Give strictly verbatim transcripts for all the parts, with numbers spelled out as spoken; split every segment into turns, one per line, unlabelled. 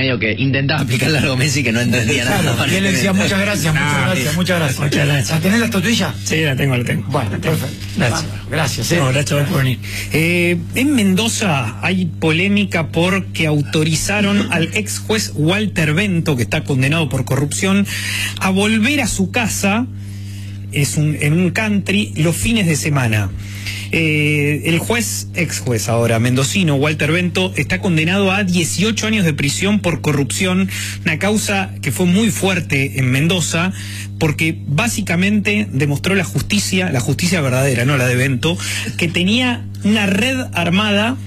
medio que intentaba explicarle algo a Messi que no entendía
claro,
nada.
Y él le decía muchas gracias, muchas
Ah,
gracias, muchas gracias.
Muchas gracias.
¿La tenés la estatuilla?
Sí, la tengo, la tengo.
Bueno,
La tengo.
perfecto.
Gracias.
Bárbaro, gracias. ¿eh?
No, gracias por venir. Eh, en Mendoza hay polémica porque autorizaron al ex juez Walter Bento, que está condenado por corrupción, a volver a su casa es un, en un country los fines de semana. Eh, el juez, ex juez ahora, mendocino, Walter Bento, está condenado a dieciocho años de prisión por corrupción, una causa que fue muy fuerte en Mendoza, porque básicamente demostró la justicia, la justicia verdadera, no la de Bento, que tenía una red armada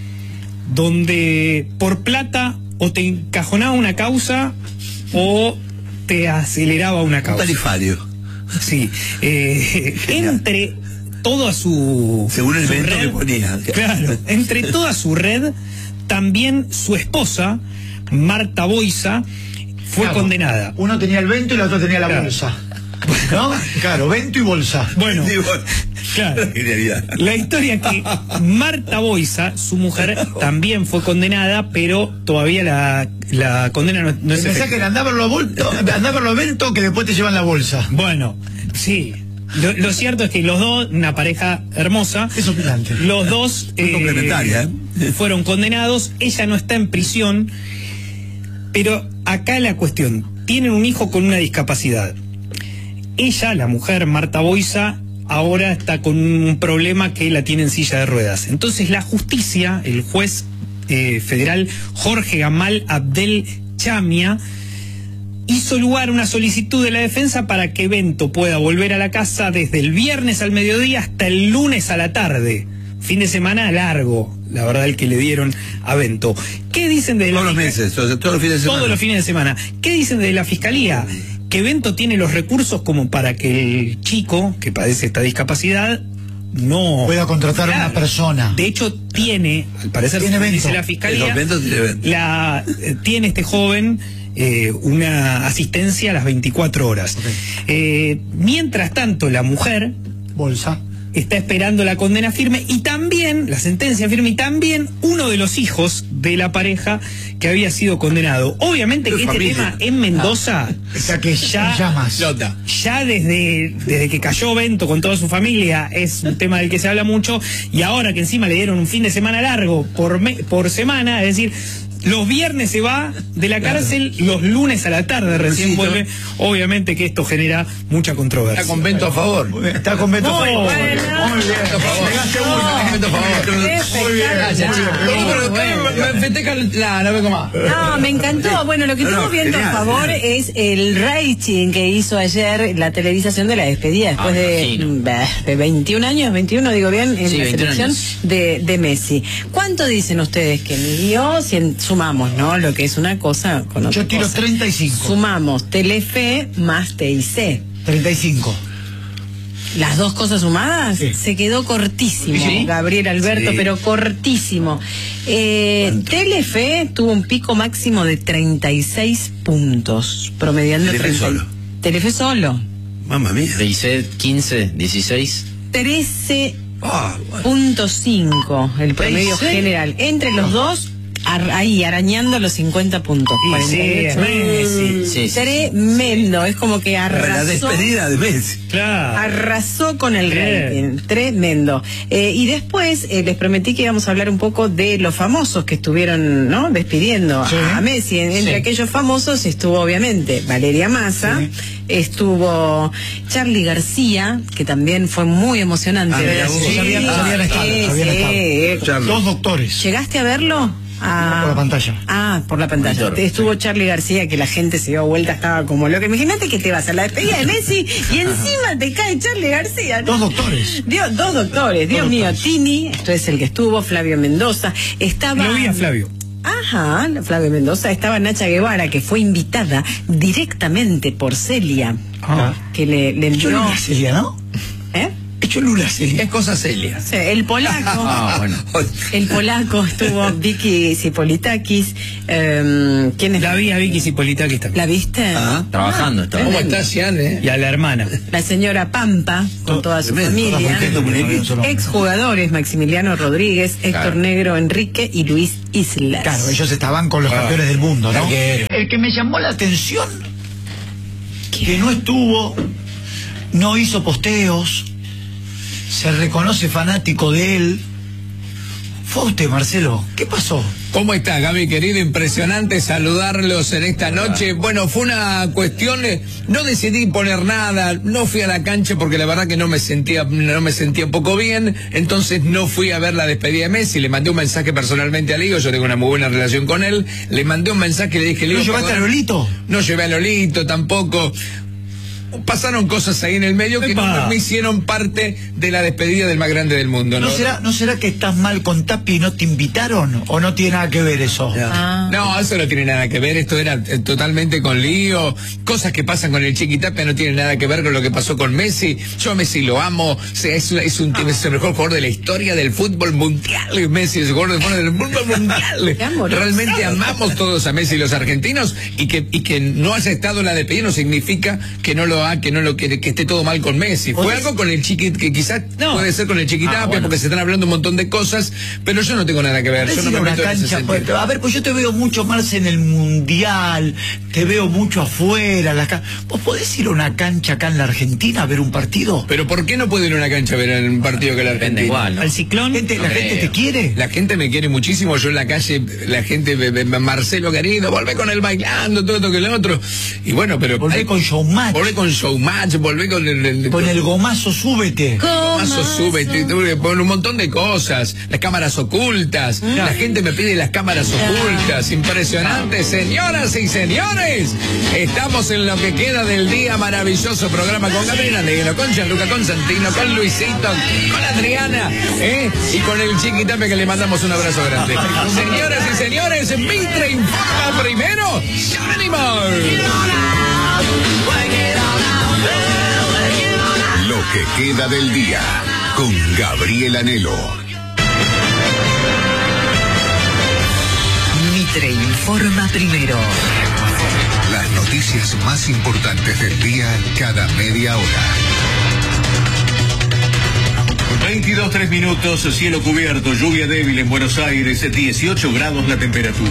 donde por plata o te encajonaba una causa o te aceleraba una causa.
Un tarifario.
Sí, eh, entre toda su...
Según el
su
evento
red,
que ponía.
Claro, entre toda su red, también su esposa, Marta Boiza, fue
Claro,
condenada.
Uno tenía el Vento y la otra tenía la
Claro.
bolsa. ¿No? Claro, Vento y bolsa.
Bueno,
Digo,
claro.
genialidad.
La historia es que Marta Boiza, su mujer, también fue condenada, pero todavía la, la condena no, no es
Pensá que
efectiva.
andaba por los Volto, andá por los Vento que después te llevan la bolsa.
Bueno, sí. Lo, lo cierto es que los dos, una pareja hermosa,
Es opinante.
los dos
Muy complementaria, ¿eh?
fueron condenados. Ella no está en prisión, pero acá la cuestión, tienen un hijo con una discapacidad. Ella, la mujer, Marta Boiza, ahora está con un problema que la tiene en silla de ruedas. Entonces la justicia, el juez eh, federal Jorge Gamal Abdel Chamia, hizo lugar una solicitud de la defensa para que Bento pueda volver a la casa desde el viernes al mediodía hasta el lunes a la tarde. Fin de semana largo, la verdad, el que le dieron a Bento. ¿Qué dicen de la
Todos los
fisca-
meses, todos, todos los fines de semana.
Todos los fines de semana. ¿Qué dicen de la fiscalía? Que Bento tiene los recursos como para que el chico que padece esta discapacidad no
Pueda contratar a una persona.
De hecho, tiene, al parecer,
Tiene
según
Bento.
dice la fiscalía,
Los Bentos tiene Bento.
la, eh, tiene este joven eh, una asistencia a las veinticuatro horas.
Ok.
Eh, mientras tanto, la mujer
Bolsa.
está esperando la condena firme y también, la sentencia firme, y también uno de los hijos de la pareja que había sido condenado. Obviamente que
De
este
familia.
tema en Mendoza
O sea que
ya,
ya llamas.
Lota.
ya desde, desde que cayó Bento con toda su familia es un tema del que se habla mucho, y ahora que encima le dieron un fin de semana largo por, me, por semana, es decir, los viernes se va de la cárcel, los lunes a la tarde recién
Luisito.
vuelve. Obviamente que esto genera mucha controversia.
Está con Bento a favor.
Muy bien, Está con Vento.
Muy
Muy
bueno.
bien.
A favor.
Llegaste uno.
Bento a favor.
Muy bien.
Gracias, chicos.
Muy bueno.
Me festeja la, no vengo más.
No, me encantó. Bueno, lo que
No, no,
estamos viendo
genial,
a favor
genial.
es el rating que hizo ayer la televisación de la despedida después
Ah,
de,
imagino.
bah, de veintiún años, veintiuno digo bien, en
Sí,
la
veintiún
selección
años.
de, de Messi. ¿Cuánto dicen ustedes que midió? Si en- sumamos, ¿no? Lo que es una cosa con otra
Yo tiro
cosa.
treinta y cinco.
Sumamos Telefe más T I C.
treinta y cinco.
Las dos cosas sumadas,
Sí.
se quedó cortísimo,
Sí.
Gabriel Alberto,
Sí.
pero cortísimo. Eh, Telefe tuvo un pico máximo de treinta y seis puntos, promediando
Telefe
treinta.
solo.
Telefe solo.
Mamma mía.
De I C quince, dieciséis.
trece
Ah, bueno.
punto cinco el promedio
trece.
general. Entre los dos, ar- ahí arañando los cincuenta puntos.
Y sí, es Messi.
Sí, sí, sí.
Tremendo, es como que
La
arrasó.
despedida de Messi.
Claro.
Arrasó con el
Bien.
rating, tremendo. Eh, y después eh, les prometí que íbamos a hablar un poco de los famosos que estuvieron, ¿no? Despidiendo
Sí.
a Messi. En- Entre
Sí.
aquellos famosos estuvo obviamente Valeria Massa,
Sí.
estuvo Charly García, que también fue muy emocionante.
Ah,
ver
mira
a
vos.
su-
Ya habían- ya habían estado,
sí,
ya habían
sí,
estado.
eh,
Charly.
Dos doctores.
¿Llegaste a verlo? Ah,
Por la pantalla.
Ah, por la pantalla.
Monitor,
Estuvo Charly García, que la gente se dio vuelta, estaba como loca. Imagínate que te vas a la despedida de Messi y encima te cae Charly García, ¿no?
Dos doctores.
Dios, dos doctores, Dios
Dos
mío,
doctores.
Tini, esto es el que estuvo, Flavio Mendoza, estaba...
Lo vi a Flavio.
Ajá, Flavio Mendoza, estaba Nacha Guevara, que fue invitada directamente por Celia,
Ah.
que le, le
Yo
envió...
no Celia, ¿no?
¿Eh?
Cholula, sí.
Es cosa Celia.
Sí, el polaco.
Ah, bueno.
El polaco estuvo Vicky Zipolitakis. Eh, ¿Quién es?
La vi a Vicky Zipolitakis también.
¿La viste?
Ah,
Trabajando estaba.
¿Cómo estás, Cian, eh?
Y a la hermana.
La señora Pampa, con toda su
tremendo,
familia. Exjugadores, Maximiliano Rodríguez, Héctor
Claro.
Negro Enrique y Luis Islas.
Claro, ellos estaban con los campeones del mundo, ¿no?
Claro.
El que me llamó la atención, que no estuvo, no hizo posteos, se reconoce fanático de él. Fue usted, Marcelo. ¿Qué pasó?
¿Cómo está, Gaby, querido? Impresionante saludarlos en esta noche. Bueno, fue una cuestión, eh, no decidí poner nada, no fui a la cancha porque la verdad que no me sentía, no me sentía un poco bien, entonces no fui a ver la despedida de Messi, le mandé un mensaje personalmente a Ligo, yo tengo una muy buena relación con él, le mandé un mensaje y le dije, Ligo,
¿No llevaste a
perdón,
Lolito?
no llevé a Lolito tampoco. Pasaron cosas ahí en el medio que
Epa.
no me hicieron parte de la despedida del más grande del mundo, ¿no?
¿No será, ¿No será que estás mal con Tapi y no te invitaron? ¿O no tiene nada que ver eso?
Ah.
No, eso no tiene nada que ver, esto era eh, totalmente con lío, cosas que pasan con el Chiquitapia no tienen nada que ver con lo que pasó con Messi. Yo a Messi lo amo, o sea, es, una- es, un, es el mejor jugador de la historia del fútbol mundial. Messi es el jugador del fútbol mundial.
Qué amoroso.
Realmente amamos todos a Messi los argentinos, y que y que no haya estado en la despedida no significa que no lo ha, que no lo que, que esté todo mal con Messi. Fue algo con el Chiqui, que quizás
No.
puede ser con el Chiquitapia,
Ah, bueno.
porque se están hablando un montón de cosas, pero yo no tengo nada que ver.
¿Podés
Yo no
ir
me
a una
meto en ese
cancha?
sentido.
Pues, a ver, pues yo te veo mucho más en el Mundial, te veo mucho afuera. La ca- ¿Vos podés ir a una cancha acá en la Argentina a ver un partido?
Pero ¿por qué no puedo ir a una cancha a ver un partido que la
Depende
Argentina?
igual, ¿no?
Al ciclón.
Gente, ¿La
No
gente
creo.
te quiere?
La gente me quiere muchísimo, yo en la calle, la gente, me- me- Marcelo querido, volvé con el bailando, todo esto que lo otro. Y bueno, pero...
Volvé
hay-
con showmatch.
Volvé con showmatch, volvé con el... el-
Con el gomazo, súbete.
Mazo sube, te- te- pon un montón de cosas, las cámaras ocultas, la gente me pide las cámaras ocultas, impresionante, señoras y señores, estamos en lo que queda del día, maravilloso programa con Gabriela Negro, con Gianluca Constantino, con Luisito, con Adriana, ¿eh? Y con el Chiquitapia, que le mandamos un abrazo grande. Señoras y señores, Mitre informa primero, ¡Animal!
Lo que queda del día con Gabriel Anhelo.
Mitre informa primero.
Las noticias más importantes del día cada media hora.
veintidós, tres minutos, cielo cubierto, lluvia débil en Buenos Aires, dieciocho grados la temperatura.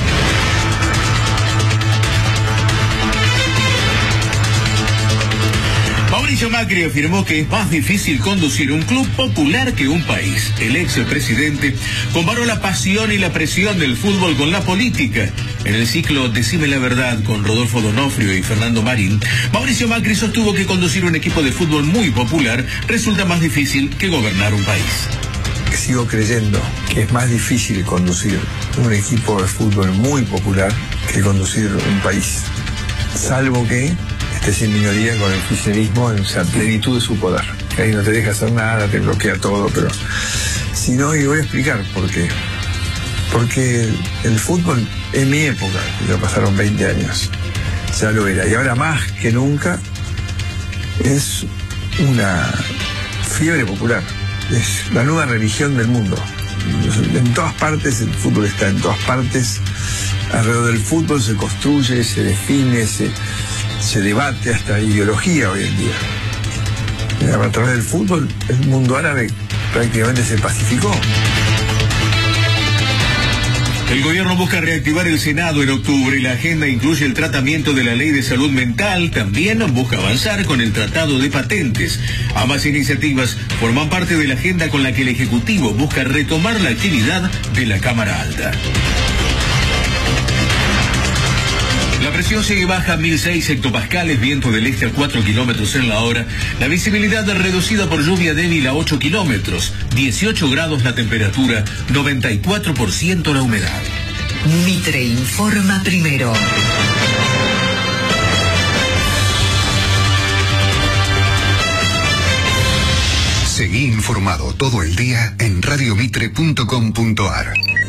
Mauricio Macri afirmó que es más difícil conducir un club popular que un país. El ex presidente comparó la pasión y la presión del fútbol con la política. En el ciclo Decime la Verdad con Rodolfo Donofrio y Fernando Marín, Mauricio Macri sostuvo que conducir un equipo de fútbol muy popular resulta más difícil que gobernar un país.
Sigo creyendo que es más difícil conducir un equipo de fútbol muy popular que conducir un país, salvo que estés en minoría con el kirchnerismo en la plenitud de su poder. Ahí no te deja hacer nada, te bloquea todo, pero si no, y voy a explicar por qué. Porque el fútbol en mi época, que ya pasaron veinte años, ya lo era, y ahora más que nunca es una fiebre popular. Es la nueva religión del mundo. En todas partes el fútbol está, en todas partes alrededor del fútbol se construye, se define, se, se debate, hasta ideología hoy en día. A través del fútbol el mundo árabe prácticamente se pacificó.
El gobierno busca reactivar el Senado en octubre y la agenda incluye el tratamiento de la ley de salud mental. También busca avanzar con el tratado de patentes. Ambas iniciativas forman parte de la agenda con la que el Ejecutivo busca retomar la actividad de la Cámara Alta. La presión sigue baja a mil seis hectopascales, viento del este a cuatro kilómetros en la hora. La visibilidad reducida por lluvia débil a ocho kilómetros. dieciocho grados la temperatura, noventa y cuatro por ciento la humedad.
Mitre informa primero.
Seguí informado todo el día en radiomitre punto com punto ar.